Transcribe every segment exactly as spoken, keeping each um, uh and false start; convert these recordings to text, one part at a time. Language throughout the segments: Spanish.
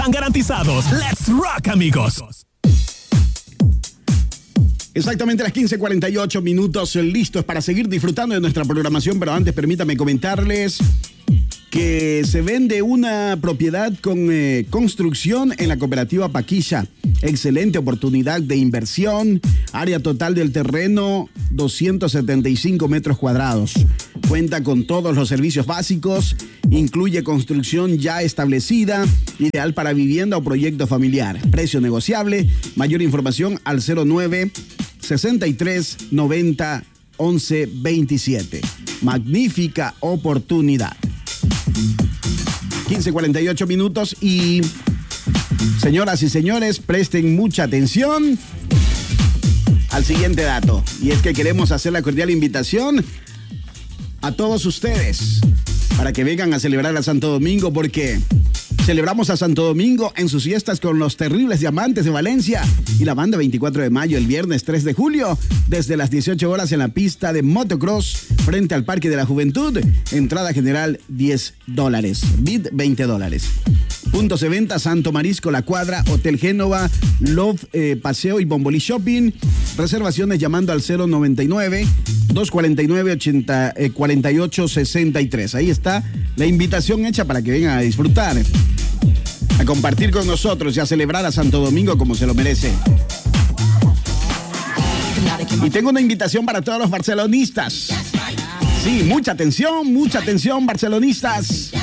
están garantizados. Let's rock, amigos. Exactamente las quince cuarenta y ocho minutos listos para seguir disfrutando de nuestra programación, pero antes permítame comentarles que se vende una propiedad con eh, construcción en la cooperativa Paquilla. Excelente oportunidad de inversión. Área total del terreno, doscientos setenta y cinco metros cuadrados. Cuenta con todos los servicios básicos. Incluye construcción ya establecida. Ideal para vivienda o proyecto familiar. Precio negociable. Mayor información al cero nueve sesenta y tres noventa once veintisiete. Magnífica oportunidad. quince cuarenta y ocho minutos y señoras y señores, presten mucha atención al siguiente dato. Y es que queremos hacer la cordial invitación a todos ustedes para que vengan a celebrar a Santo Domingo, porque celebramos a Santo Domingo en sus fiestas con los Terribles Diamantes de Valencia y la banda veinticuatro de mayo, el viernes tres de julio, desde las dieciocho horas en la pista de motocross frente al Parque de la Juventud. Entrada general diez dólares, V I D veinte dólares. Puntos de venta: Santo Marisco, La Cuadra, Hotel Génova, Love eh, Paseo y Bombolí Shopping. Reservaciones llamando al cero noventa y nueve, dos cuarenta y nueve, ochenta, eh, cuarenta y ocho sesenta y tres. Ahí está la invitación hecha para que vengan a disfrutar, a compartir con nosotros y a celebrar a Santo Domingo como se lo merece. Y tengo una invitación para todos los barcelonistas. Sí, mucha atención, mucha atención, barcelonistas.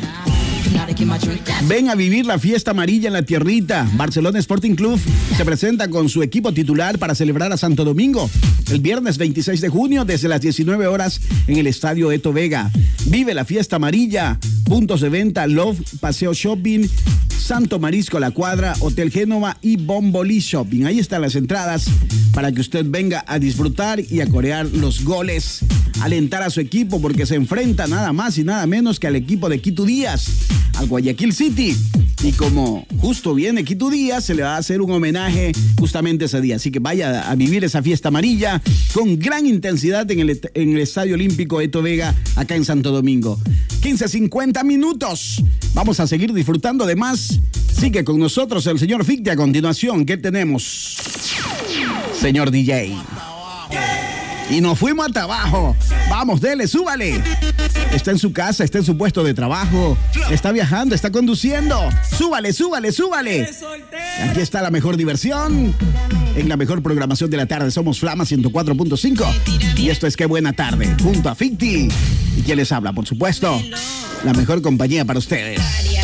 Ven a vivir la fiesta amarilla en la tierrita. Barcelona Sporting Club se presenta con su equipo titular para celebrar a Santo Domingo el viernes veintiséis de junio desde las diecinueve horas en el Estadio Eto Vega. Vive la fiesta amarilla. Puntos de venta: Love Paseo Shopping, Santo Marisco, La Cuadra, Hotel Génova y Bombolí Shopping. Ahí están las entradas para que usted venga a disfrutar y a corear los goles, alentar a su equipo, porque se enfrenta nada más y nada menos que al equipo de Quito Díaz, al Guayaquil City. Y como justo viene Quito Díaz, se le va a hacer un homenaje justamente ese día. Así que vaya a vivir esa fiesta amarilla con gran intensidad en el, en el Estadio Olímpico Eto Vega, acá en Santo Domingo. quince cincuenta minutos. Vamos a seguir disfrutando de más. Sigue con nosotros el señor Ficti. A continuación, ¿qué tenemos? Señor D J. Y nos fuimos hasta abajo. Vamos, dele, súbale. Está en su casa, está en su puesto de trabajo, está viajando, está conduciendo. Súbale, súbale, súbale. Aquí está la mejor diversión en la mejor programación de la tarde. Somos Flama ciento cuatro punto cinco. Y esto es Qué Buena Tarde, junto a Ficti. ¿Y quién les habla? Por supuesto, la mejor compañía para ustedes.